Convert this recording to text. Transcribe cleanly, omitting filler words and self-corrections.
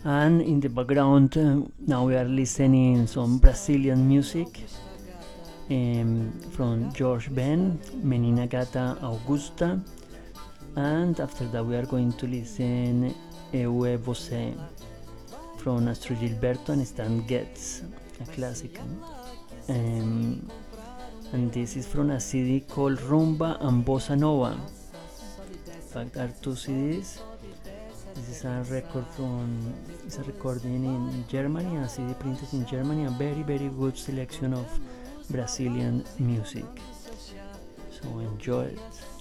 And in the background, now we are listening some Brazilian music from George Ben, Menina Gata Augusta, and after that we are going to listen Eu e Você from Astro Gilberto and Stan Getz, a classic. Um, and this is from a CD called Rumba and Bossa Nova. In fact, are two CDs. This is a record from, it's a recording in Germany, a CD printed in Germany, a very good selection of Brazilian music. So enjoy it.